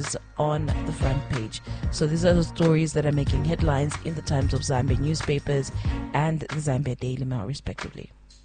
on the front page. So these are the stories that are making headlines in the Times of Zambia newspapers and the Zambia Daily Mail, respectively.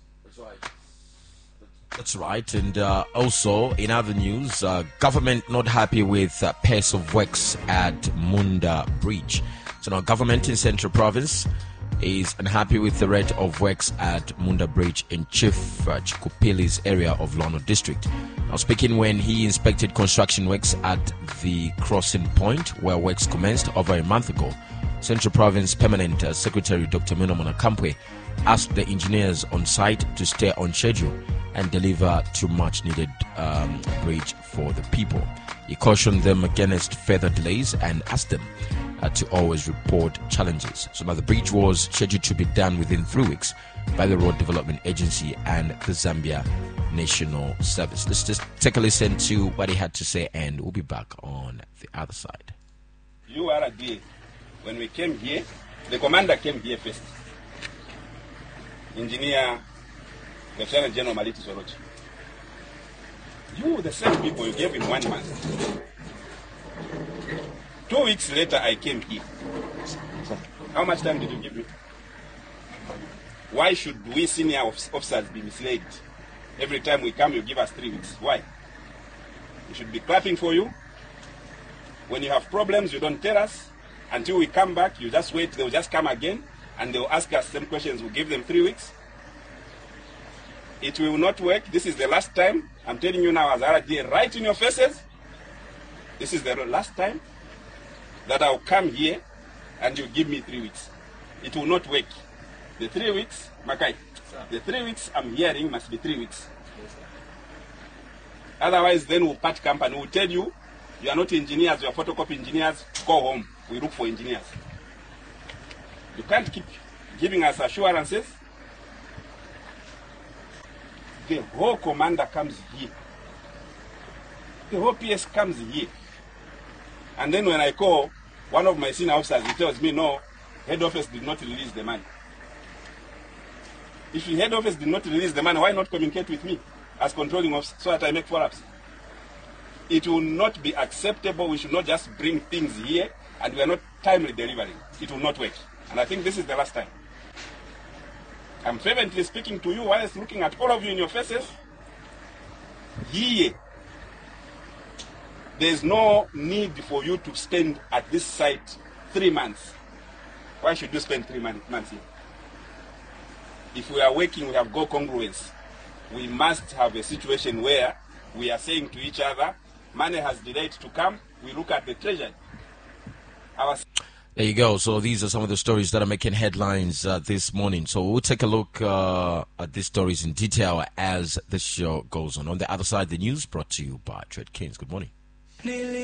That's right. And also, in other news, government not happy with pace of works at Munda Bridge. So now government in Central Province is unhappy with the rate of works at Munda Bridge in Chief Chikupili's area of Lono district. Now speaking when he inspected construction works at the crossing point where works commenced over a month ago, Central Province Permanent Secretary Dr. Mino Monakampwe asked the engineers on site to stay on schedule and deliver to much needed bridge for the people. He cautioned them against further delays and asked them to always report challenges. So now the bridge was scheduled to be done within 3 weeks by the Road Development Agency and the Zambia National Service. Let's just take a listen to what he had to say and we'll be back on the other side. URD, when we came here, the commander came here first. Engineer Lieutenant General Maliti Sorochi. You, the same people, you gave in 1 month. 2 weeks later, I came here. How much time did you give me? Why should we senior officers be misled? Every time we come, you give us 3 weeks. Why? We should be clapping for you. When you have problems, you don't tell us. Until we come back, you just wait. They'll just come again, and they'll ask us some questions. We'll give them 3 weeks. It will not work. This is the last time. I'm telling you now as RDA, right in your faces. This is the last time that I'll come here and you give me 3 weeks. It will not work. The 3 weeks, Makai, the 3 weeks I'm hearing must be 3 weeks. Otherwise, then we'll part company. We'll tell you, you are not engineers, you are photocopy engineers, go home. We look for engineers. You can't keep giving us assurances. The whole commander comes here. The whole PS comes here. And then when I call one of my senior officers, he tells me, no, head office did not release the money. If the head office did not release the money, why not communicate with me as controlling officer so that I make follow-ups? It will not be acceptable. We should not just bring things here and we are not timely delivering. It will not work. And I think this is the last time. I'm fervently speaking to you whilst looking at all of you in your faces. Here, there's no need for you to spend at this site 3 months. Why should you spend 3 months here? If we are working, we have got congruence. We must have a situation where we are saying to each other, money has delayed to come. We look at the treasury. There you go. So these are some of the stories that are making headlines this morning. So we'll take a look at these stories in detail as the show goes on. On the other side, the news brought to you by Trade Kings. Good morning.